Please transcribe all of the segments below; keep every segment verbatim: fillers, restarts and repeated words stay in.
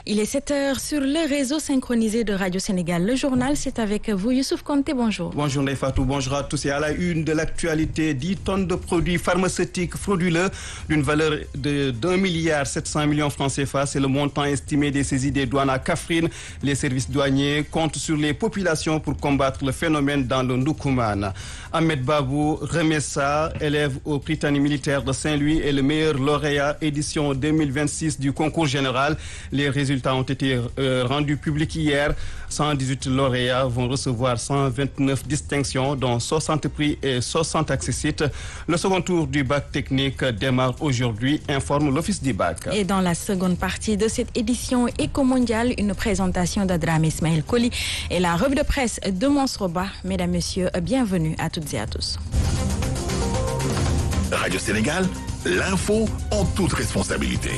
Il est sept heures sur le réseau synchronisé de Radio Sénégal. Le journal, c'est avec vous, Youssouf Konté. Bonjour. Bonjour Neifatou, bonjour à tous. Et à la une de l'actualité, dix tonnes de produits pharmaceutiques frauduleux d'une valeur de d'un milliard sept cents millions francs C F A. C'est le montant estimé des saisies des douanes à Kaffrine. Les services douaniers comptent sur les populations pour combattre le phénomène dans le Ndoukoumane. Ahmed Babou Remessa, élève au Prytanée militaire de Saint-Louis, est le meilleur lauréat édition deux mille vingt-six du concours général. Les résultats ont été euh, rendus publics hier. cent dix-huit lauréats vont recevoir cent vingt-neuf distinctions, dont soixante prix et soixante accessites. Le second tour du bac technique démarre aujourd'hui, informe l'Office du bac. Et dans la seconde partie de cette édition éco-mondiale, une présentation d'Adram Ismaël Koli et la revue de presse de Monsroba. Mesdames, Messieurs, bienvenue à toutes et à tous. Radio Sénégal, l'info en toute responsabilité.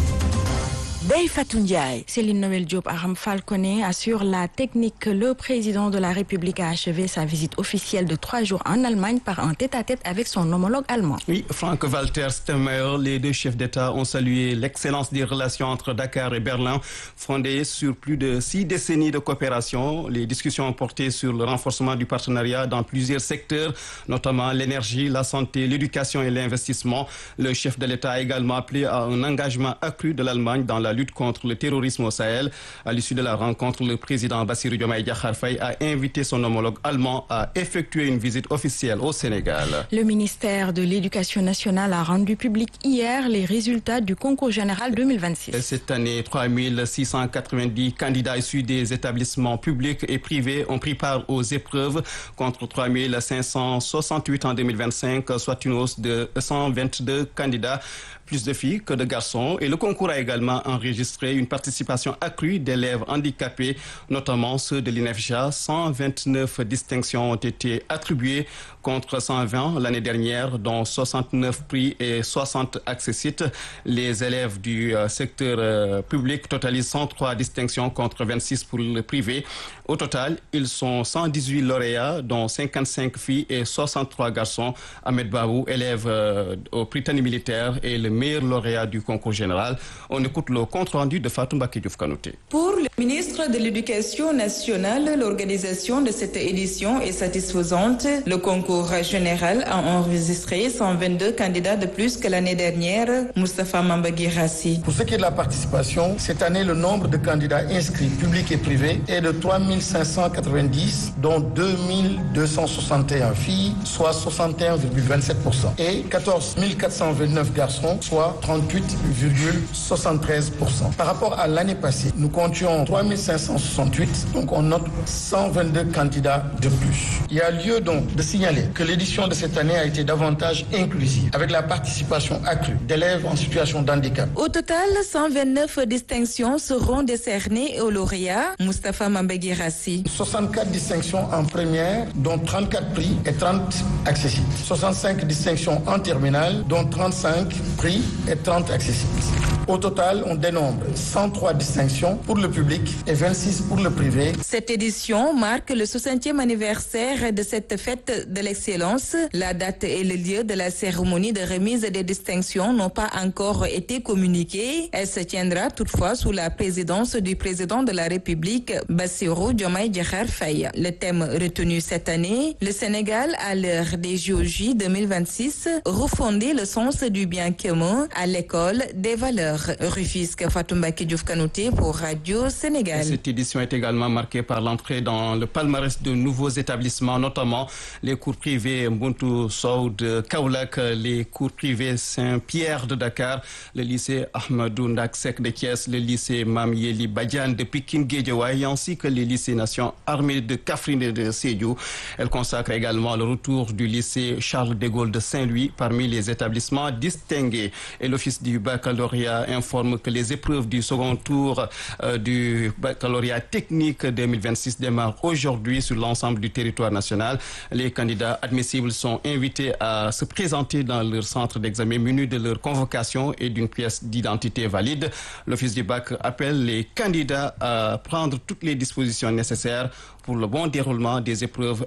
Neifatou Ndiaye. Céline Noël Diop Aram Falconet assure la technique. Le président de la République a achevé sa visite officielle de trois jours en Allemagne par un tête-à-tête avec son homologue allemand. Oui, Frank-Walter Steinmeier, les deux chefs d'État ont salué l'excellence des relations entre Dakar et Berlin, fondées sur plus de six décennies de coopération. Les discussions ont porté sur le renforcement du partenariat dans plusieurs secteurs, notamment l'énergie, la santé, l'éducation et l'investissement. Le chef de l'État a également appelé à un engagement accru de l'Allemagne dans la lutte contre le terrorisme au Sahel. À l'issue de la rencontre, le président Bassirou Diomaye Diakhar Faye a invité son homologue allemand à effectuer une visite officielle au Sénégal. Le ministère de l'Éducation nationale a rendu public hier les résultats du concours général deux mille vingt-six. Cette année, trois mille six cent quatre-vingt-dix candidats issus des établissements publics et privés ont pris part aux épreuves contre trois mille cinq cent soixante-huit en deux mille vingt-cinq, soit une hausse de cent vingt-deux candidats. Plus de filles que de garçons, et le concours a également enregistré une participation accrue d'élèves handicapés, notamment ceux de l'I N E F J A. cent vingt-neuf distinctions ont été attribuées contre cent vingt l'année dernière, dont soixante-neuf prix et soixante accessites. Les élèves du euh, secteur euh, public totalisent cent trois distinctions contre vingt-six pour le privé. Au total, ils sont cent dix-huit lauréats, dont cinquante-cinq filles et soixante-trois garçons. Ahmed Babou, élève euh, au Prytanée militaire, et le meilleur lauréat du concours général. On écoute le compte-rendu de Fatou Mbacké Diouf Kanouté. Pour le ministre de l'Éducation nationale, l'organisation de cette édition est satisfaisante. Le concours général a enregistré cent vingt-deux candidats de plus que l'année dernière. Moustapha Mamba Guirassi. Pour ce qui est de la participation, cette année, le nombre de candidats inscrits publics et privés est de trois mille cinq cent quatre-vingt-dix, dont deux mille deux cent soixante et un filles, soit soixante et un virgule vingt-sept pour cent, et quatorze mille quatre cent vingt-neuf garçons, soit trente-huit virgule soixante-treize pour cent. Par rapport à l'année passée, nous comptions trois mille cinq cent soixante-huit, donc on note cent vingt-deux candidats de plus. Il y a lieu donc de signaler que l'édition de cette année a été davantage inclusive, avec la participation accrue d'élèves en situation de handicap. Au total, cent vingt-neuf distinctions seront décernées aux lauréats. Moustapha Mambegui Rassi. soixante-quatre distinctions en première, dont trente-quatre prix et trente accessibles. soixante-cinq distinctions en terminale, dont trente-cinq prix et trente accessibles. Au total, on dénombre cent trois distinctions pour le public et vingt-six pour le privé. Cette édition marque le soixantième anniversaire de cette fête de l'excellence. La date et le lieu de la cérémonie de remise des distinctions n'ont pas encore été communiqués. Elle se tiendra toutefois sous la présidence du président de la République, Bassirou Diomaye Diakhar Faye. Le thème retenu cette année, le Sénégal à l'heure des J O J deux mille vingt-six, refonder le sens du bien commun à l'école des valeurs. Rufisque, Fatou Mbacké Diouf Kanouté pour Radio Sénégal. Cette édition est également marquée par l'entrée dans le palmarès de nouveaux établissements, notamment les cours privés Mbuntu Sow de Kaolack, les cours privés Saint-Pierre de Dakar, le lycée Ahmadou Ndak Seck de Thiès, le lycée Mame Yeli Badiane de Pikine Guédiawaye, ainsi que les lycées Nation Armée de Kaffrine et de Sédhiou. Elle consacre également le retour du lycée Charles de Gaulle de Saint-Louis parmi les établissements distingués. Et l'Office du baccalauréat informe que les épreuves du second tour euh, du baccalauréat technique deux mille vingt-six démarrent aujourd'hui sur l'ensemble du territoire national. Les candidats admissibles sont invités à se présenter dans leur centre d'examen munis de leur convocation et d'une pièce d'identité valide. L'Office du bac appelle les candidats à prendre toutes les dispositions nécessaires pour le bon déroulement des épreuves et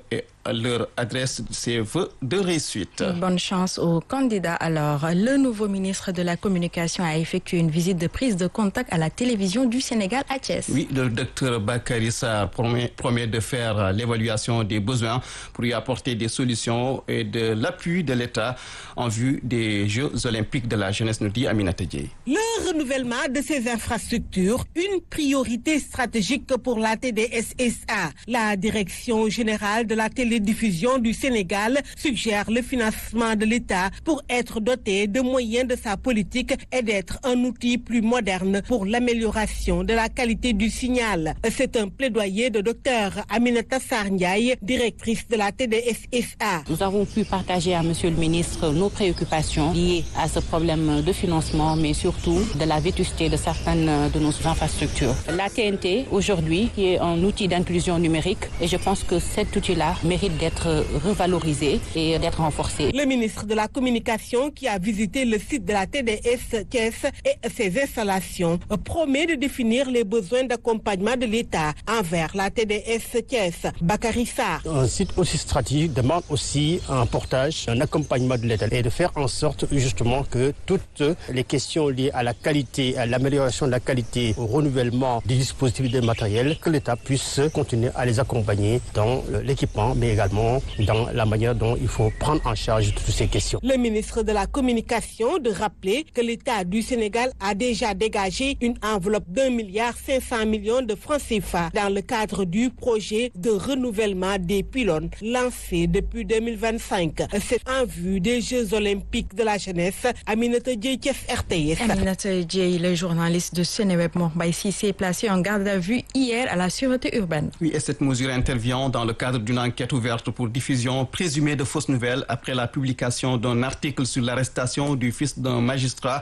leur adresse ses vœux de réussite. Bonne chance aux candidats. Alors, le nouveau ministre de la Communication a effectué une visite de prise de contact à la télévision du Sénégal à Thiès. Oui, le docteur Bakary Sarr promet, promet de faire l'évaluation des besoins pour y apporter des solutions et de l'appui de l'État en vue des Jeux olympiques de la jeunesse, nous dit Aminata Dieye. Le renouvellement de ces infrastructures, une priorité stratégique pour la T D S S A. La Direction générale de la télédiffusion du Sénégal suggère le financement de l'État pour être doté de moyens de sa politique et d'être un outil plus moderne pour l'amélioration de la qualité du signal. C'est un plaidoyer de docteur Aminata Sarr Ndiaye, directrice de la T D S S A. Nous avons pu partager à Monsieur le ministre nos préoccupations liées à ce problème de financement, mais surtout de la vétusté de certaines de nos infrastructures. La T N T, aujourd'hui, qui est un outil d'inclusion numérique, et je pense que cet outil-là mérite d'être revalorisé et d'être renforcé. Le ministre de la Communication, qui a visité le site de la T D S Thiès et ses installations, promet de définir les besoins d'accompagnement de l'État envers la T D S Thiès. Bakary Sarr. Un site aussi stratégique demande aussi un portage, un accompagnement de l'État et de faire en sorte justement que toutes les questions liées à la qualité, à l'amélioration de la qualité, au renouvellement des dispositifs de matériel, que l'État puisse continuer à les accompagner dans l'équipement, mais également dans la manière dont il faut prendre en charge toutes ces questions. Le ministre de la Communication de rappeler que l'État du Sénégal a déjà dégagé une enveloppe d'un milliard cinq cents millions de francs C F A dans le cadre du projet de renouvellement des pylônes lancé depuis deux mille vingt-cinq. C'est en vue des Jeux olympiques de la jeunesse. Aminata Dieye, R T S. Aminata Dieye, le journaliste de Seneweb Mor Mbaye Cissé, placé en garde à vue hier à la sûreté urbaine. Oui, et cette mesure intervient dans le cadre d'une enquête ouverte pour diffusion présumée de fausses nouvelles après la publication d'un article sur l'arrestation du fils d'un magistrat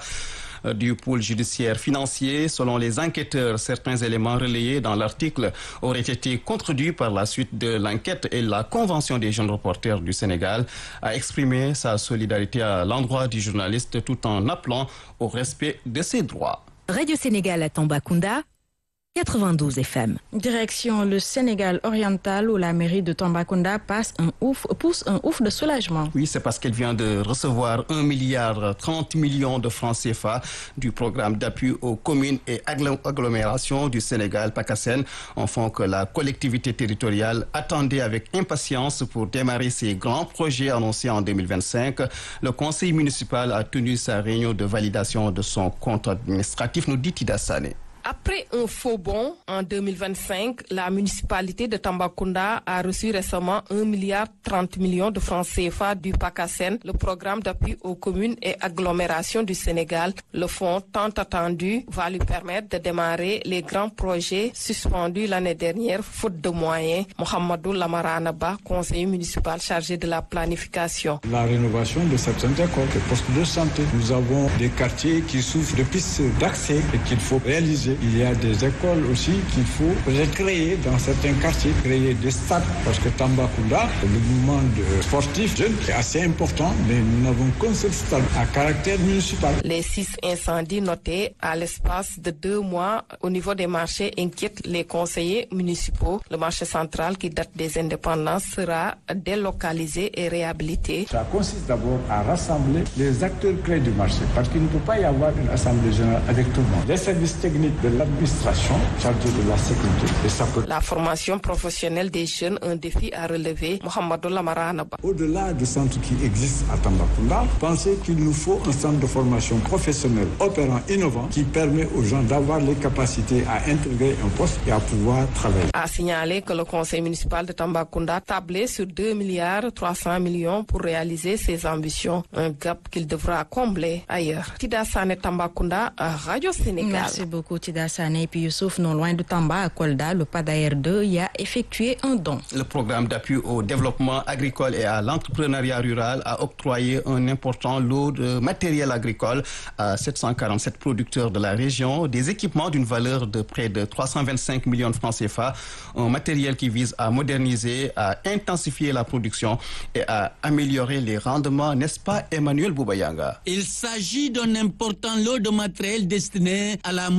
du pôle judiciaire financier. Selon les enquêteurs, certains éléments relayés dans l'article auraient été contredits par la suite de l'enquête et la Convention des jeunes reporters du Sénégal a exprimé sa solidarité à l'endroit du journaliste tout en appelant au respect de ses droits. Radio Sénégal à Tambacounda, quatre-vingt-douze F M. Direction le Sénégal oriental où la mairie de Tambacounda passe un ouf, pousse un ouf de soulagement. Oui, c'est parce qu'elle vient de recevoir un milliard trente millions de francs C F A du programme d'appui aux communes et agglomérations du Sénégal, PACASEN, enfant que la collectivité territoriale attendait avec impatience pour démarrer ses grands projets annoncés en deux mille vingt-cinq. Le conseil municipal a tenu sa réunion de validation de son compte administratif, nous dit Tida Sané. Après un faux bond en deux mille vingt-cinq, la municipalité de Tambacounda a reçu récemment un milliard trente millions de francs C F A du PACASEN, le programme d'appui aux communes et agglomérations du Sénégal. Le fonds tant attendu va lui permettre de démarrer les grands projets suspendus l'année dernière faute de moyens. Mohamedou Lamaranaba, conseiller municipal chargé de la planification. La rénovation de certains écoles, des postes de santé. Nous avons des quartiers qui souffrent de pistes d'accès et qu'il faut réaliser. Il y a des écoles aussi qu'il faut recréer dans certains quartiers, créer des stades, parce que Tambacounda, le mouvement sportif jeune est assez important, mais nous n'avons qu'un seul stade à caractère municipal. Les six incendies notés à l'espace de deux mois au niveau des marchés inquiètent les conseillers municipaux. Le marché central qui date des indépendances sera délocalisé et réhabilité. Ça consiste d'abord à rassembler les acteurs clés du marché, parce qu'il ne peut pas y avoir une assemblée générale avec tout le monde. Les services techniques de l'administration chargée de la sécurité. Et ça peut... La formation professionnelle des jeunes, un défi à relever. Mohamedou Lamaranaba. Au-delà du centre qui existe à Tambacounda, pensez qu'il nous faut un centre de formation professionnelle opérant, innovant, qui permet aux gens d'avoir les capacités à intégrer un poste et à pouvoir travailler. A signalé que le conseil municipal de Tambacounda tablait sur deux milliards trois cents millions pour réaliser ses ambitions, un gap qu'il devra combler ailleurs. Tida Sané, Tambacounda, Radio Sénégal. Merci beaucoup Tida Sané. Et puis Youssouf, non loin de Tamba, à Kolda, le P A D A R deux y a effectué un don. Le programme d'appui au développement agricole et à l'entrepreneuriat rural a octroyé un important lot de matériel agricole à sept cent quarante-sept producteurs de la région, des équipements d'une valeur de près de trois cent vingt-cinq millions de francs C F A, un matériel qui vise à moderniser, à intensifier la production et à améliorer les rendements, n'est-ce pas Emmanuel Boubayanga? Il s'agit d'un important lot de matériel destiné à la modernisation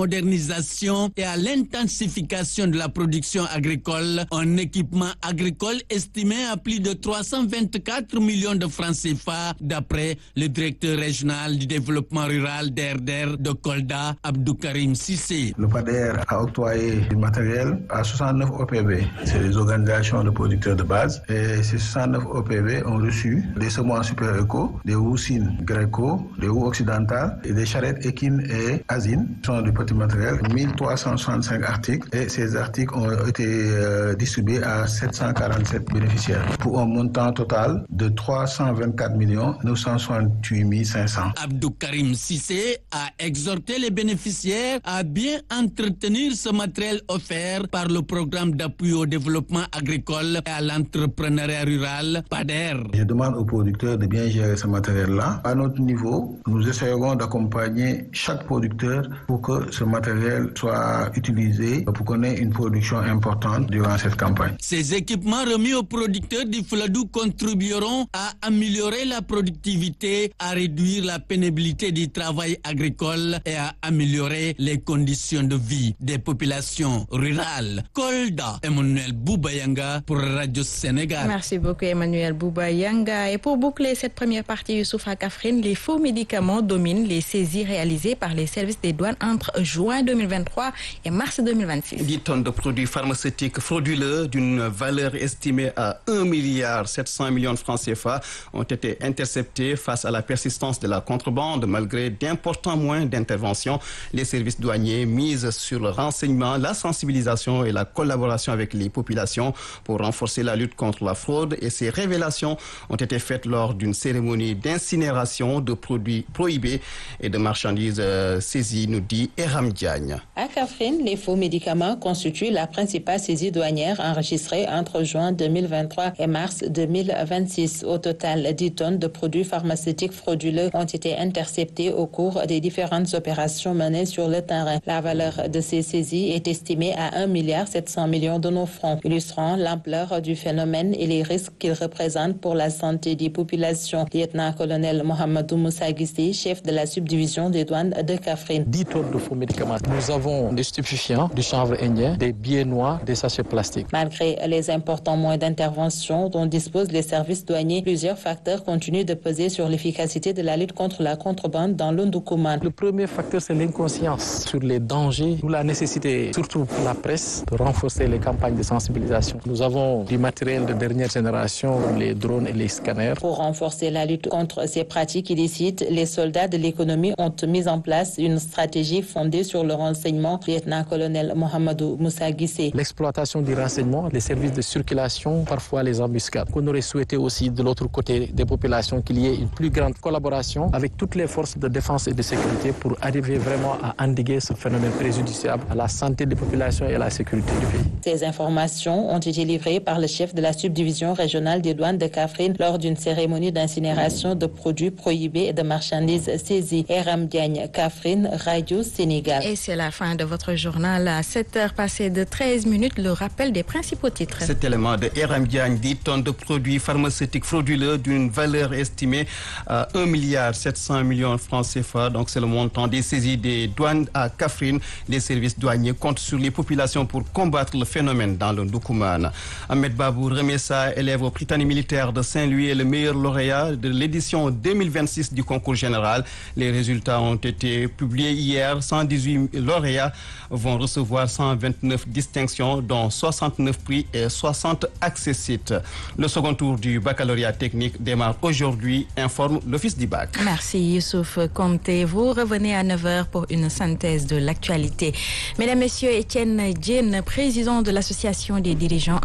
modernisation et à l'intensification de la production agricole, un équipement agricole estimé à plus de trois cent vingt-quatre millions de francs C F A, d'après le directeur régional du développement rural d'E R D R de Kolda, Abdou Karim Sissé. Le P A D E R a octroyé du matériel à soixante-neuf O P V, c'est les organisations de producteurs de base, et ces soixante-neuf O P V ont reçu des semences super éco, des houssines Greco, des houes occidentales et des charrettes équines et asines, ce sont du petit matériel, mille trois cent soixante-cinq articles, et ces articles ont été euh, distribués à sept cent quarante-sept bénéficiaires pour un montant total de trois cent vingt-quatre millions neuf cent soixante-huit mille cinq cents. Abdou Karim Sissé a exhorté les bénéficiaires à bien entretenir ce matériel offert par le programme d'appui au développement agricole et à l'entrepreneuriat rural P A D E R. Je demande aux producteurs de bien gérer ce matériel-là. À notre niveau, nous essayerons d'accompagner chaque producteur pour que ce matériel soit utilisé pour qu'on ait une production importante durant cette campagne. Ces équipements remis aux producteurs du Fouladou contribueront à améliorer la productivité, à réduire la pénibilité du travail agricole et à améliorer les conditions de vie des populations rurales. Kolda, Emmanuel Boubayanga pour Radio Sénégal. Merci beaucoup Emmanuel Boubayanga. Et pour boucler cette première partie, Youssouf à Kaffrine, les faux médicaments dominent les saisies réalisées par les services des douanes entre juin deux mille vingt-trois et mars deux mille vingt-six. dix tonnes de produits pharmaceutiques frauduleux d'une valeur estimée à un milliard sept cents millions de francs C F A ont été interceptés face à la persistance de la contrebande. Malgré d'importants moyens d'intervention, les services douaniers misent sur le renseignement, la sensibilisation et la collaboration avec les populations pour renforcer la lutte contre la fraude. Et ces révélations ont été faites lors d'une cérémonie d'incinération de produits prohibés et de marchandises euh, saisies, nous dit Eram Diagne. À Kaffrine, les faux médicaments constituent la principale saisie douanière enregistrée entre juin deux mille vingt-trois et mars deux mille vingt-six. Au total, dix tonnes de produits pharmaceutiques frauduleux ont été interceptées au cours des différentes opérations menées sur le terrain. La valeur de ces saisies est estimée à un milliard sept cents millions de nos francs, illustrant l'ampleur du phénomène et les risques qu'il représente pour la santé des populations. Lieutenant-colonel Mohamedou Moussa Guissé, chef de la subdivision des douanes de Kaffrine. dix tonnes de faux médicaments. Nous avons des stupéfiants, du chanvre indien, des billets noirs, des sachets plastiques. Malgré les importants moyens d'intervention dont disposent les services douaniers, plusieurs facteurs continuent de peser sur l'efficacité de la lutte contre la contrebande dans le Ndoukoumane. Le premier facteur, c'est l'inconscience sur les dangers, ou la nécessité, surtout pour la presse, de renforcer les campagnes de sensibilisation. Nous avons du matériel de dernière génération, les drones et les scanners. Pour renforcer la lutte contre ces pratiques illicites, les soldats de l'économie ont mis en place une stratégie fondée sur le renseignement. Lieutenant-colonel Mohamedou Moussa Guissé. L'exploitation du renseignement, les services de circulation, parfois les embuscades. On aurait souhaité aussi de l'autre côté des populations qu'il y ait une plus grande collaboration avec toutes les forces de défense et de sécurité pour arriver vraiment à endiguer ce phénomène préjudiciable à la santé des populations et à la sécurité du pays. Ces informations ont été livrées par le chef de la subdivision régionale des douanes de Kaffrine lors d'une cérémonie d'incinération de produits prohibés et de marchandises saisies. Eram Diagne, Kaffrine, Radio Sénégal. Et c'est la fin de votre journal à sept heures passées de treize minutes. Le rappel des principaux titres. Cet élément de Eram Diagne, dix tonnes de produits pharmaceutiques frauduleux d'une valeur estimée à un milliard sept cents millions de francs C F A. Donc c'est le montant des saisies des douanes à Kaffrine. Les services douaniers comptent sur les populations pour combattre le phénomène dans le Ndoukoumane. Ahmed Babou Remessa, élève au Prytanée militaire de Saint-Louis, est le meilleur lauréat de l'édition deux mille vingt-six du concours général. Les résultats ont été publiés hier. cent dix-huit lauréats vont recevoir cent vingt-neuf distinctions, dont soixante-neuf prix et soixante accessites. Le second tour du baccalauréat technique démarre aujourd'hui, informe l'Office du bac. Merci Youssouf Konté. Vous revenez à neuf heures pour une synthèse de l'actualité. Mesdames, Messieurs, Étienne Diène, président de l'Association des dirigeants